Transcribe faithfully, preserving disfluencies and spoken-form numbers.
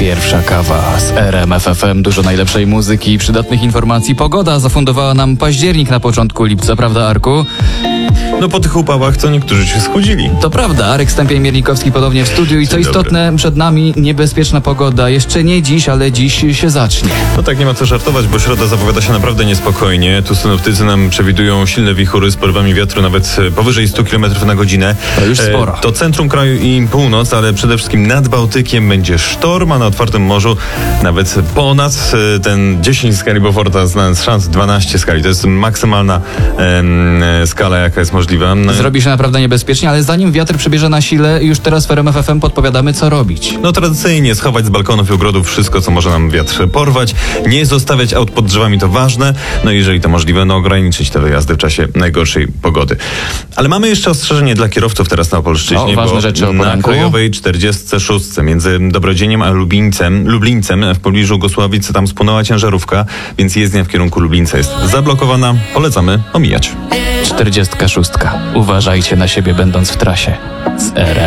Pierwsza kawa z R M F F M. Dużo najlepszej muzyki i przydatnych informacji. Pogoda zafundowała nam październik na początku lipca, prawda, Arku? No po tych upałach to niektórzy się schłodzili. To prawda, Arek Stępień-Miernikowski ponownie w studiu i co Dzień istotne, dobry. przed nami niebezpieczna pogoda. Jeszcze nie dziś, ale dziś się zacznie. No tak, nie ma co żartować, bo środa zapowiada się naprawdę niespokojnie. Tu synoptycy nam przewidują silne wichury z porywami wiatru nawet powyżej stu kilometrów na godzinę. To już sporo. E, to centrum kraju i północ, ale przede wszystkim nad Bałtykiem będzie sztorm, a na otwartym morzu nawet ponad e, ten dziesięć skali Beauforta, znając szans dwanaście skali. To jest maksymalna e, skala, jaka jest możliwa. No, Zrobi się naprawdę niebezpiecznie, ale zanim wiatr przybierze na sile, już teraz w R M F F M podpowiadamy, co robić. No tradycyjnie schować z balkonów i ogrodów wszystko, co może nam wiatr porwać. Nie zostawiać aut pod drzewami, to ważne. No i jeżeli to możliwe, no ograniczyć te wyjazdy w czasie najgorszej pogody. Ale mamy jeszcze ostrzeżenie dla kierowców teraz na Opolszczyźnie, O, ważne bo rzeczy o na poranku. Krajowej czterdziestce szóstce między Dobrodzieniem a Lublińcem, Lublińcem w pobliżu Gosławic tam spłonęła ciężarówka, więc jezdnia w kierunku Lublińca jest zablokowana. Polecamy omijać. czterdziestka szóstka. Uważajcie na siebie, będąc w trasie z R M F F M.